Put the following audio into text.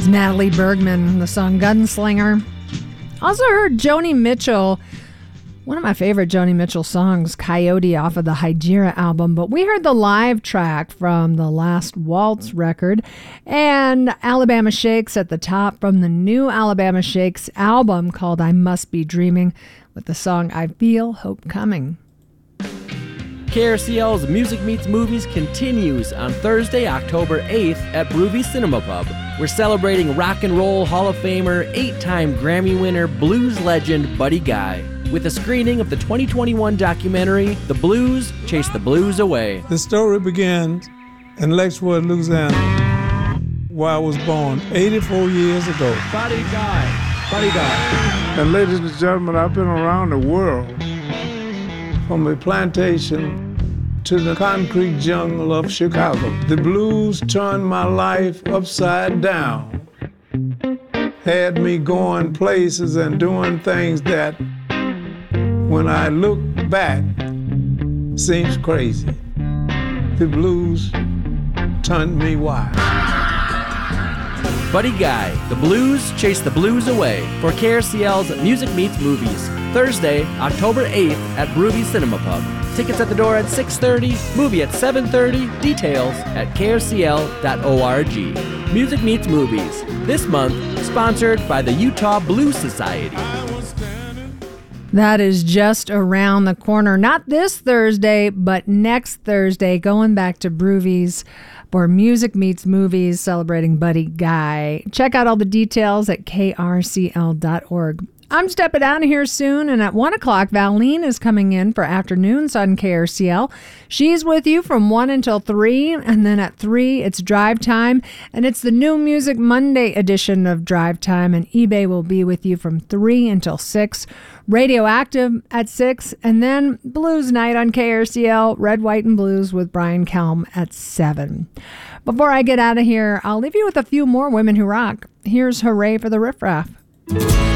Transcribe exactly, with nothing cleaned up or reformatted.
Natalie Bergman, the song Gunslinger. Also heard Joni Mitchell, one of my favorite Joni Mitchell songs, Coyote, off of the Hygieia album. But we heard the live track from the Last Waltz record, and Alabama Shakes at the top from the new Alabama Shakes album called I Must Be Dreaming, with the song I Feel Hope Coming. K R C L's Music Meets Movies continues on Thursday, October eighth at Broovy Cinema Pub. We're celebrating Rock and Roll Hall of Famer, eight-time Grammy winner, blues legend Buddy Guy, with a screening of the twenty twenty-one documentary, The Blues Chase the Blues Away. The story begins in Lexington, Louisiana, where I was born eighty-four years ago. Buddy Guy, Buddy Guy. And ladies and gentlemen, I've been around the world, from the plantation to the concrete jungle of Chicago. The blues turned my life upside down, had me going places and doing things that, when I look back, seems crazy. The blues turned me wild. Buddy Guy, The Blues Chase the Blues Away, for K R C L's Music Meets Movies, Thursday, October eighth at Broovy Cinema Pub. Tickets at the door at six thirty, movie at seven thirty, details at k r c l dot org. Music Meets Movies, this month sponsored by the Utah Blues Society. That is just around the corner. Not this Thursday, but next Thursday, going back to Broovies for Music Meets Movies, celebrating Buddy Guy. Check out all the details at k r c l dot org. I'm stepping out of here soon, and at one o'clock, Valine is coming in for Afternoons on K R C L. She's with you from one until three, and then at three, it's Drive Time, and it's the new Music Monday edition of Drive Time, and eBay will be with you from three until six, Radioactive at six, and then Blues Night on K R C L, Red, White, and Blues with Brian Kelm at seven. Before I get out of here, I'll leave you with a few more women who rock. Here's Hooray for the Riff Raff.